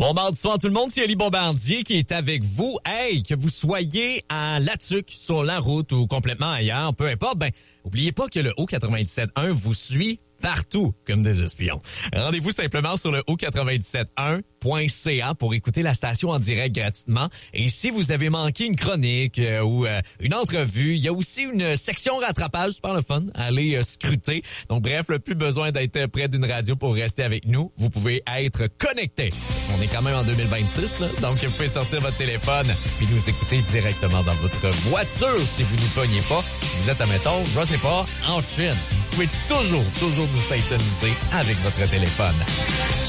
Bon mardi soir tout le monde, c'est Ali Bombardier qui est avec vous. Hey, que vous soyez à La Tuque, sur la route ou complètement ailleurs, peu importe, oubliez pas que le Haut97.1 vous suit partout comme des espions. Rendez-vous simplement sur le haut971.ca pour écouter la station en direct gratuitement. Et si vous avez manqué une chronique ou une entrevue, il y a aussi une section rattrapage super le fun. Allez scruter. Donc bref, plus besoin d'être près d'une radio pour rester avec nous. Vous pouvez être connecté. On est quand même en 2026, là. Donc vous pouvez sortir votre téléphone et nous écouter directement dans votre voiture si vous ne pognez pas. Vous êtes, admettons, je sais pas, en Chine. Vous pouvez toujours nous syntoniser avec votre téléphone.